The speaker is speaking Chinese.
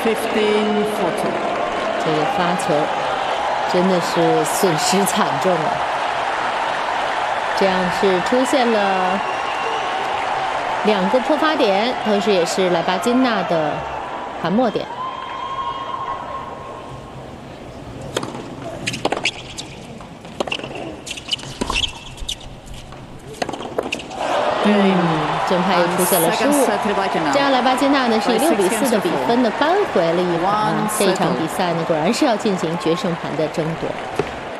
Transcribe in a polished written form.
这个发球真的是损失惨重啊！这样是出现了2个破发点，同时也是莱巴金纳的盘末点。正拍又出现了失误，这样莱巴金纳呢是以6比4的比分呢扳回了一盘。这一场比赛呢果然是要进行决胜盘的争夺。